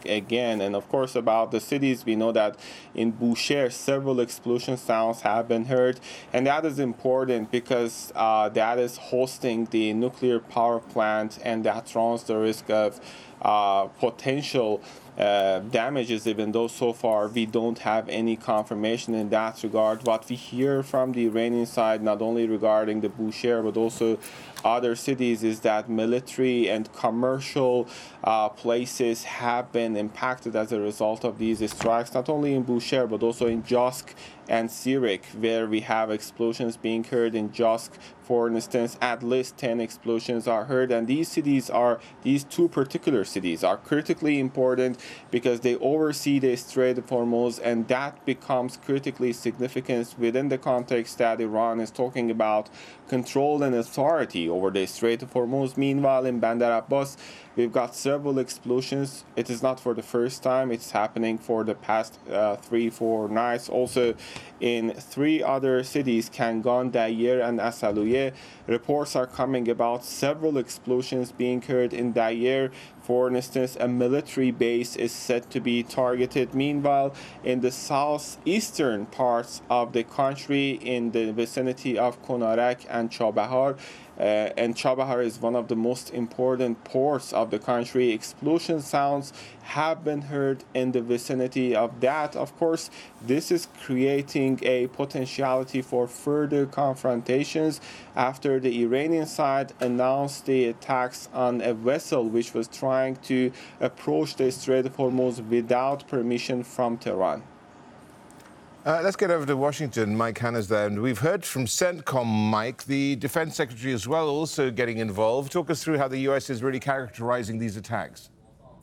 attack again. And of course, about the cities, we know that in Bushehr, several explosion sounds have been heard. And that is important because that is hosting the nuclear power plant, and that runs the risk of potential damages, even though so far we don't have any confirmation in that regard. What we hear from the Iranian side, not only regarding the Bushehr but also other cities, is that military and commercial places have been impacted as a result of these strikes, not only in Bushehr but also in Josk and Sirik, where we have explosions being heard. In Josk, for instance, at least 10 explosions are heard, and these two particular cities are critically important because they oversee the Strait of Hormuz, and that becomes critically significant within the context that Iran is talking about control and authority over the Strait of Hormuz. Meanwhile, in Bandar Abbas, we've got several explosions. It is not for the first time. It's happening for the past 3-4 nights. Also, in 3 other cities, Kangan, Dayer, and Asaluye, reports are coming about several explosions being heard in Dayer. For instance, a military base is said to be targeted. Meanwhile, in the southeastern parts of the country, in the vicinity of Konarak and Chabahar, and Chabahar is one of the most important ports of the country, explosion sounds have been heard in the vicinity of that. Of course, this is creating a potentiality for further confrontations after the Iranian side announced the attacks on a vessel which was trying to approach the Strait of Hormuz without permission from Tehran. Let's get over to Washington. Mike Hanna's there, and we've heard from CENTCOM, Mike, the Defense Secretary as well, also getting involved. Talk us through how the U.S. is really characterizing these attacks.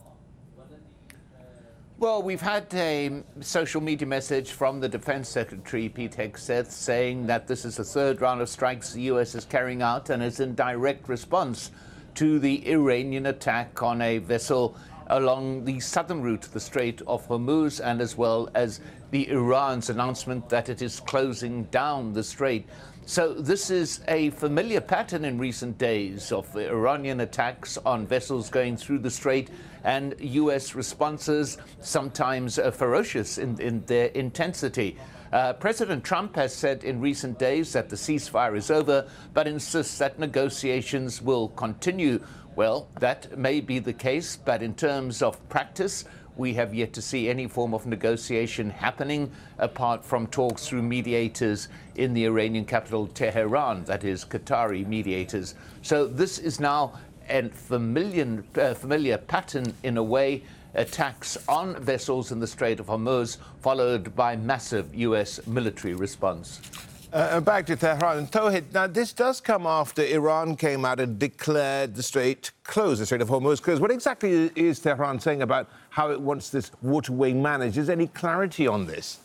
Well, we've had a social media message from the Defense Secretary, Pete Hegseth, saying that this is the 3rd round of strikes the U.S. is carrying out and is in direct response to the Iranian attack on a vessel along the southern route of the Strait of Hormuz, and as well as Iran's announcement that it is closing down the strait. So this is a familiar pattern in recent days of Iranian attacks on vessels going through the strait, and U.S. responses, sometimes ferocious in their intensity. President Trump has said in recent days that the ceasefire is over, but insists that negotiations will continue. Well, that may be the case, but in terms of practice, we have yet to see any form of negotiation happening apart from talks through mediators in the Iranian capital, Tehran, that is, Qatari mediators. So this is now a familiar pattern in a way, attacks on vessels in the Strait of Hormuz, followed by massive U.S. military response. Back to Tehran. Tawhid, now this does come after Iran came out and declared the Strait closed, the Strait of Hormuz closed. What exactly is Tehran saying about how it wants this waterway managed? Is there any clarity on this?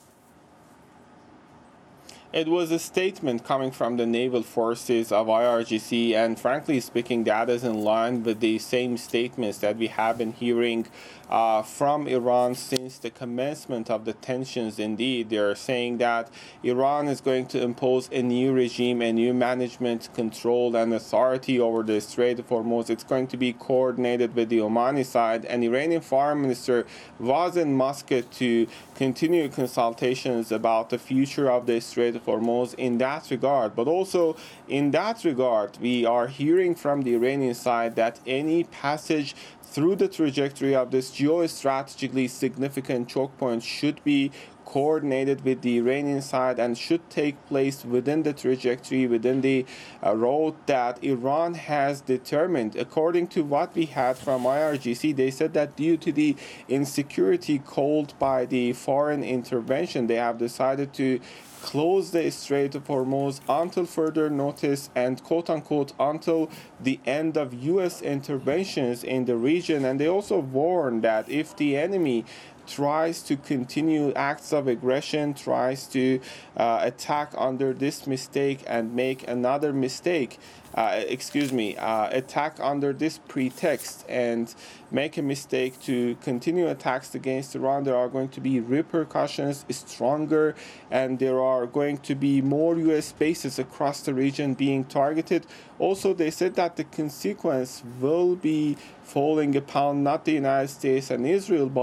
It was a statement coming from the naval forces of IRGC, and frankly speaking, that is in line with the same statements that we have been hearing from Iran since the commencement of the tensions. Indeed, they are saying that Iran is going to impose a new regime, a new management, control, and authority over the Strait of Hormuz. It's going to be coordinated with the Omani side, and Iranian Foreign Minister was in Muscat to continue consultations about the future of the Strait of Hormuz in that regard. But also in that regard, we are hearing from the Iranian side that any passage through the trajectory of this geostrategically significant choke point should be coordinated with the Iranian side and should take place within the trajectory, within the road that Iran has determined. According to what we had from IRGC, they said that due to the insecurity caused by the foreign intervention, they have decided to close the Strait of Hormuz until further notice and, quote-unquote, until the end of U.S. interventions in the region. And they also warned that if the enemy tries to continue acts of aggression, tries to attack under this mistake and make another mistake, attack under this pretext and make a mistake to continue attacks against Iran, there are going to be repercussions stronger, and there are going to be more U.S. bases across the region being targeted. Also, they said that the consequence will be falling upon not the United States and Israel, but